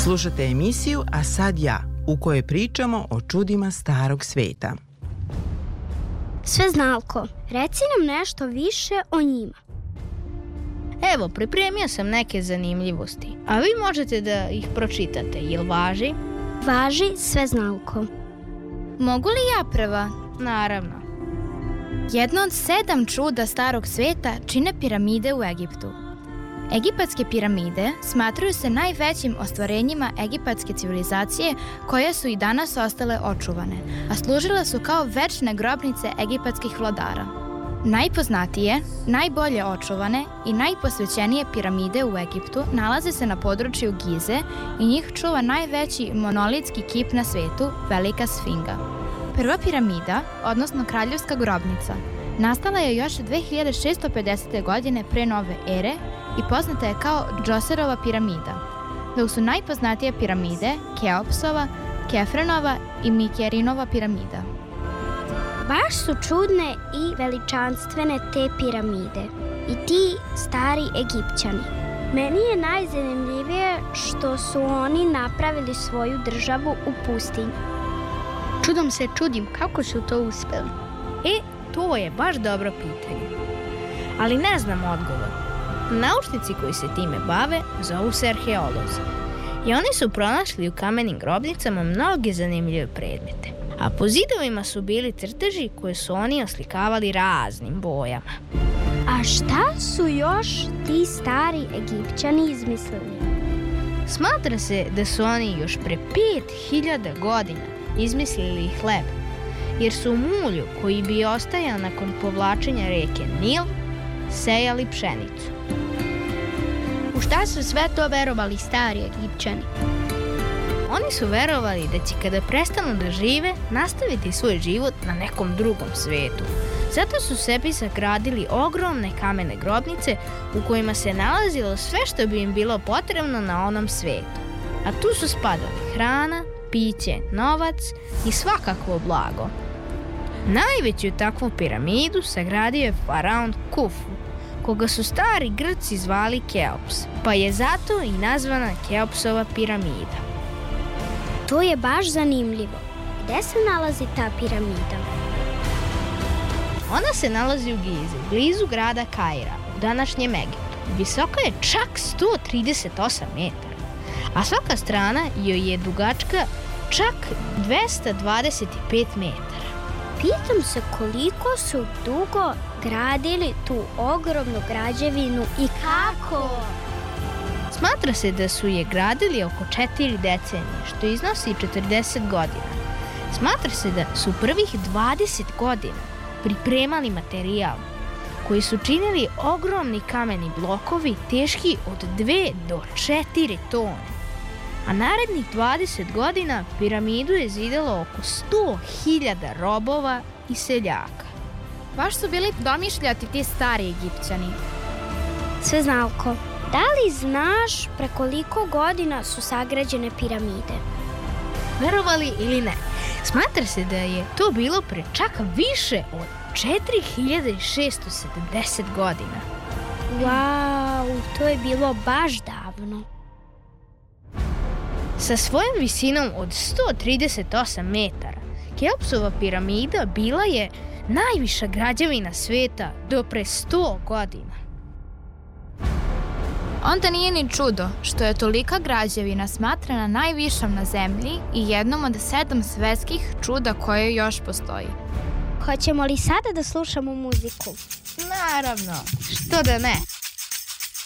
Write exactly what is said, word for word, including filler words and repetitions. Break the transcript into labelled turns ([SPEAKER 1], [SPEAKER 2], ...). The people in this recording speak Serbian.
[SPEAKER 1] Slušate emisiju A sad ja, u kojoj pričamo o čudima starog sveta.
[SPEAKER 2] Sveznalko, reci nam nešto više o njima.
[SPEAKER 3] Evo, pripremio sam neke zanimljivosti, a vi možete da ih pročitate, jel važi?
[SPEAKER 2] Važi, Sveznalko.
[SPEAKER 4] Mogu li ja prva?
[SPEAKER 3] Naravno.
[SPEAKER 4] Jedno od sedam čuda starog sveta čine piramide u Egiptu. Egipatske piramide smatraju se najvećim ostvarenjima egipatske civilizacije koje su i danas ostale očuvane, a služile su kao večne grobnice egipatskih vladara. Najpoznatije, najbolje očuvane i najposvećenije piramide u Egiptu nalaze se na području Gize i njih čuva najveći monolitski kip na svetu, Velika Sfinga. Prva piramida, odnosno kraljevska grobnica, nastala je još dve hiljade šesto pedesete. godine pre nove ere i poznata je kao Džoserova piramida, dok su najpoznatije piramide Keopsova, Kefrenova i Mikerinova piramida.
[SPEAKER 2] Baš su čudne i veličanstvene te piramide i ti stari Egipćani. Meni je najzanimljivije što su oni napravili svoju državu u pustinji.
[SPEAKER 5] Čudom se čudim kako su to uspeli.
[SPEAKER 3] E, to je baš dobro pitanje. Ali ne znam odgovor. Naučnici koji se time bave zovu se arheolozi. I oni su pronašli u kamenim grobnicama mnoge zanimljive predmete. A po zidovima su bili crteži koje su oni oslikavali raznim bojama.
[SPEAKER 2] A šta su još ti stari Egipćani izmislili?
[SPEAKER 3] Smatra se da su oni još pre pet hiljada godina izmislili hleb, jer su u mulju koji bi ostajao nakon povlačenja reke Nil sejali pšenicu.
[SPEAKER 5] U šta su sve to verovali stari Egipćani?
[SPEAKER 3] Oni su verovali da će kada prestanu da žive nastaviti svoj život na nekom drugom svetu. Zato su sebi sagradili ogromne kamene grobnice u kojima se nalazilo sve što bi im bilo potrebno na onom svetu. A tu su spadali hrana, piće, novac i svakakvo blago. Najveću takvu piramidu sagradio je faraon Kufu, koga su stari Grci zvali Keops, pa je zato i nazvana Keopsova piramida.
[SPEAKER 2] To je baš zanimljivo. Gde se nalazi ta piramida?
[SPEAKER 3] Ona se nalazi u Gizi, blizu grada Kaira, u današnjem Egiptu. Visoka je čak sto trideset osam metara, a svaka strana joj je dugačka čak dvesta dvadeset pet metara.
[SPEAKER 2] Pitam se koliko su dugo gradili tu ogromnu građevinu i kako?
[SPEAKER 3] Smatra se da su je gradili oko četiri decenije, što iznosi četrdeset godina. Smatra se da su prvih dvadeset godina pripremali materijal, koji su činili ogromni kameni blokovi teški od dve do četiri tone. A narednih dvadeset godina piramidu je zidalo oko sto hiljada robova i seljaka.
[SPEAKER 4] Baš su bili domišljati ti stari Egipćani.
[SPEAKER 2] Sveznalko, da li znaš pre koliko godina su sagrađene piramide?
[SPEAKER 3] Verovali ili ne, smatra se da je to bilo pre čak više od četiri hiljade šesto sedamdeset godina.
[SPEAKER 2] Wow, to je bilo baš davno.
[SPEAKER 3] Sa svojom visinom od sto trideset osam metara, Keopsova piramida bila je najviša građevina sveta do pre sto godina.
[SPEAKER 4] Onda nije ni čudo što je tolika građevina smatrana najvišom na zemlji i jednom od sedam svetskih čuda koje još postoji.
[SPEAKER 2] Hoćemo li sada da slušamo muziku?
[SPEAKER 3] Naravno, što da ne?